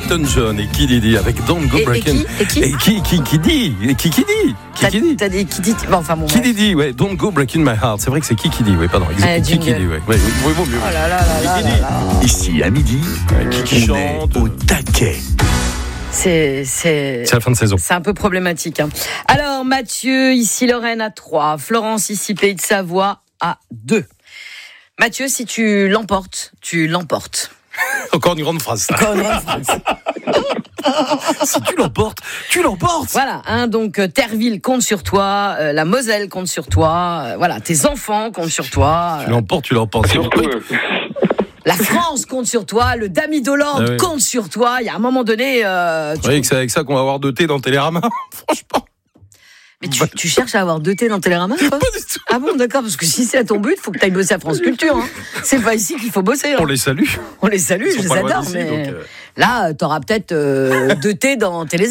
Elton John et Kid Didi avec Don't Go Breaking. Et qui dit T'as dit qui dit. Bon, enfin bon. Kid Didi, ouais. Don't Go Breaking My Heart. C'est vrai que c'est qui dit, ouais. Pardon. Qui dit, ouais. Ouais, vaut mieux. Oh là là. Ici à midi, qui on chante est au taquet. C'est la fin de saison. C'est un peu problématique. Hein. Alors Mathieu, ici Lorraine à 3, Florence, ici Pays de Savoie à 2. Mathieu, si tu l'emportes, tu l'emportes. Encore une grande phrase. Encore une grande phrase. Si tu l'emportes, tu l'emportes. Voilà, hein, donc Terreville compte sur toi, la Moselle compte sur toi, voilà, tes enfants comptent sur toi. Tu l'emportes. La France compte sur toi, le Dami d'Hollande compte sur toi. Il y a un moment donné. Vous voyez que c'est avec ça qu'on va avoir 2 thés dans Télérama. Franchement. Mais tu cherches à avoir 2 thés dans Télérama, quoi? Pas du tout. Ah bon, d'accord, parce que si c'est à ton but, il faut que tu ailles bosser à France Culture. Hein. C'est pas ici qu'il faut bosser. Hein. On les salue. Je les adore, d'ici, mais donc, là, t'auras peut-être 2 thés dans TéléZ.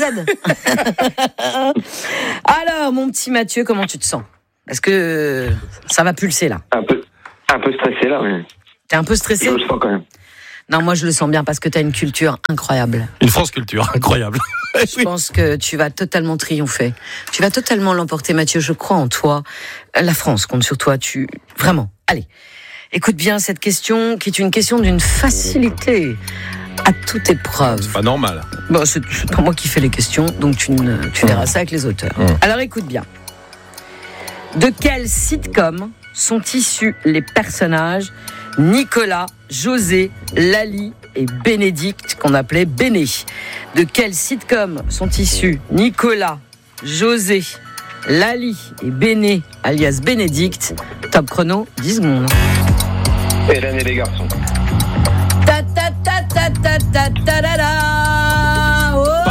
Alors, mon petit Mathieu, comment tu te sens? Est-ce que ça va pulser, là? Un peu stressé, là, oui. T'es un peu stressé? Je le sens quand même. Non, moi je le sens bien parce que t'as une culture incroyable. Une France Culture incroyable. Je pense que tu vas totalement triompher. Tu vas totalement l'emporter, Mathieu. Je crois en toi. La France compte sur toi. Vraiment. Allez, écoute bien cette question qui est une question d'une facilité à toute épreuve. C'est pas normal. Bon, c'est pas moi qui fais les questions, donc tu verras ça avec les auteurs. Alors écoute bien. De quel sitcom sont issus les personnages Nicolas, José, Lali et Bénédicte, qu'on appelait Béné? De quel sitcom sont issus Nicolas, José, Lali et Béné, alias Bénédicte? Top chrono, 10 secondes. Hélène et les garçons. Ta ta ta ta ta ta ta ta ta.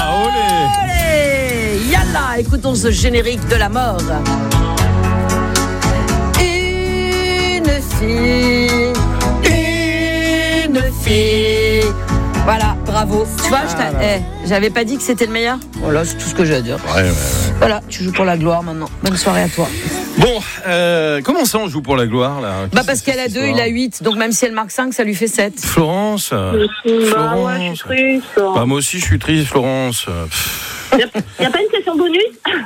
Olé. Yalla, écoutons ce générique de la mort. Une fille. Voilà, bravo. Tu vois, j'avais pas dit que c'était le meilleur. Voilà, c'est tout ce que j'ai à dire. Ouais. Voilà, tu joues pour la gloire maintenant. Bonne soirée à toi. Bon, comment ça on joue pour la gloire là? Parce qu'elle a 2, il a 8. Donc même si elle marque 5, ça lui fait 7. Florence. Ouais, je suis triste. Moi aussi je suis triste, Florence. Y a pas une session bonus?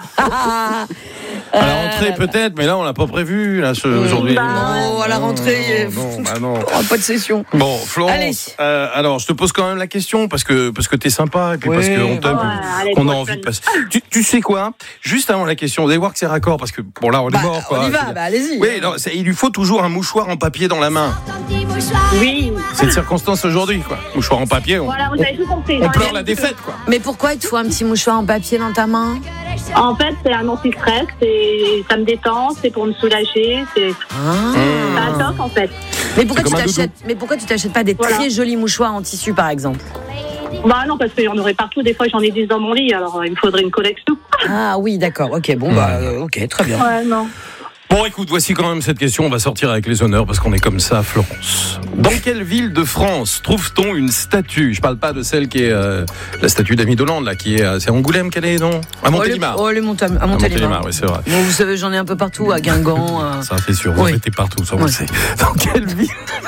À la rentrée peut-être, mais là on l'a pas prévu là aujourd'hui. Non, à la rentrée, non. Pas de session. Bon, Florence. Alors je te pose quand même la question parce que t'es sympa et puis parce qu'on t'aime, qu'on a envie de passer. Tu sais quoi? Juste avant la question, vous allez voir que c'est raccord parce que bon là on est mort quoi. On y va, allez-y. Oui, non, il lui faut toujours un mouchoir en papier dans la main. Oui. C'est une circonstance aujourd'hui quoi. Mouchoir en papier. Voilà, vous avez tout compris. On pleure la défaite quoi. Mais pourquoi il te faut un petit mouchoir en papier dans ta main? En fait, c'est un anti-stress, ça me détend, c'est pour me soulager, c'est un top en fait. Mais pourquoi tu t'achètes pas des très jolis mouchoirs en tissu par exemple? Bah non, parce qu'il y en aurait partout, des fois j'en ai 10 dans mon lit, alors il me faudrait une collection. Ah oui, d'accord, ok, bon ok, très bien. Ouais, non. Bon, écoute, voici quand même cette question. On va sortir avec les honneurs parce qu'on est comme ça, Florence. Dans quelle ville de France trouve-t-on une statue? Je parle pas de celle qui est la statue d'Ami d'Hollande, là, qui est c'est Angoulême qu'elle est, non? À Montélimar. À Montélimar, oui, c'est vrai. Bon, vous savez, j'en ai un peu partout, à Guingamp. Ça, c'est sûr. Vous mettez partout, ça, on le sait. Dans quelle ville?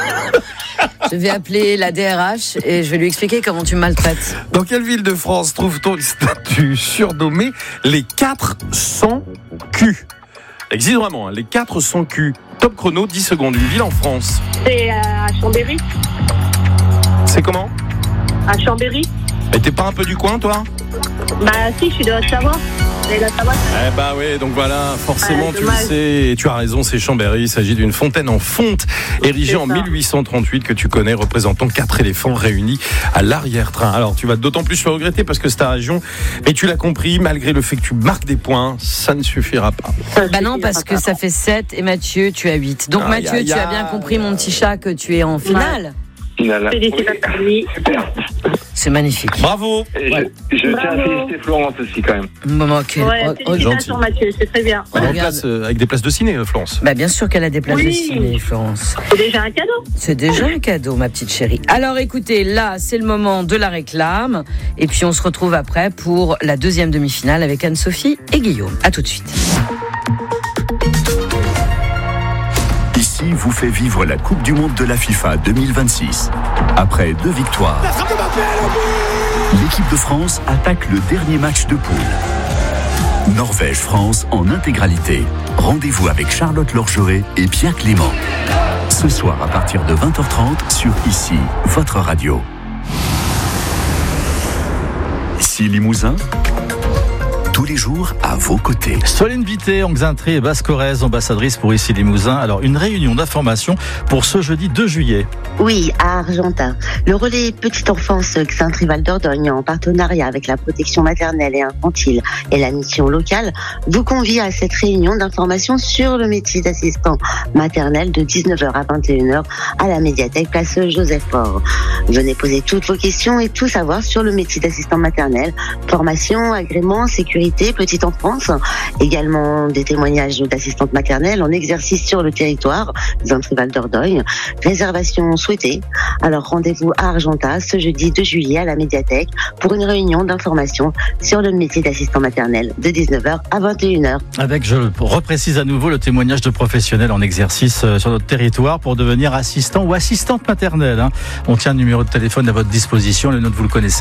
Je vais appeler la DRH et je vais lui expliquer comment tu me maltraites. Dans quelle ville de France trouve-t-on une statue surnommée les 400 culs? Ça existe vraiment, les 400 culs. Top chrono, 10 secondes. Une ville en France. C'est à Chambéry. C'est comment? À Chambéry. Et t'es pas un peu du coin, toi? Bah si, je suis de Haute-Savoie. Eh bah oui, donc voilà, forcément tu le sais, et tu as raison, c'est Chambéry. Il s'agit d'une fontaine en fonte érigée en 1838 que tu connais, représentant 4 éléphants réunis à l'arrière-train. Alors tu vas d'autant plus le regretter parce que c'est ta région, mais tu l'as compris, malgré le fait que tu marques des points, ça ne suffira pas. Bah non, parce que ça fait 7 et Mathieu, tu as 8. Donc Mathieu, tu as bien compris, mon petit chat, que tu es en finale. Oui. C'est magnifique. Bravo. Je tiens à féliciter Florence aussi quand même. Félicitations Mathieu, c'est très bien. Avec des places de ciné, Florence. Bah bien sûr qu'elle a des places de ciné, Florence. C'est déjà un cadeau. C'est déjà un cadeau, ma petite chérie. Alors écoutez, là c'est le moment de la réclame. Et puis on se retrouve après pour la deuxième demi-finale avec Anne-Sophie et Guillaume. À tout de suite. Ici, vous fait vivre la Coupe du Monde de la FIFA 2026. Après 2 victoires, l'équipe de France attaque le dernier match de poule. Norvège-France en intégralité. Rendez-vous avec Charlotte Lorgeret et Pierre Clément. Ce soir à partir de 20h30 sur Ici, votre radio. Ici Limousin, tous les jours à vos côtés. Soline Vité, Angxintré et Basse-Corrèze, ambassadrice pour Ici Limousin. Alors, une réunion d'information pour ce jeudi 2 juillet. Oui, à Argentat. Le relais Petite Enfance Xaintré-Val d'Ordogne, en partenariat avec la protection maternelle et infantile et la mission locale, vous convie à cette réunion d'information sur le métier d'assistant maternel de 19h à 21h à la médiathèque place Joseph-Faure. Venez poser toutes vos questions et tout savoir sur le métier d'assistant maternel, formation, agrément, sécurité, petite enfance, également des témoignages d'assistantes maternelles en exercice sur le territoire, Xaintré-Val d'Ordogne, réservation souhaitée. Alors rendez-vous à Argentat ce jeudi 2 juillet à la médiathèque pour une réunion d'information sur le métier d'assistant maternel de 19h à 21h. Avec, je reprécise à nouveau, le témoignage de professionnels en exercice sur notre territoire pour devenir assistant ou assistante maternelle. On tient un numéro de téléphone à votre disposition, le nôtre vous le connaissez.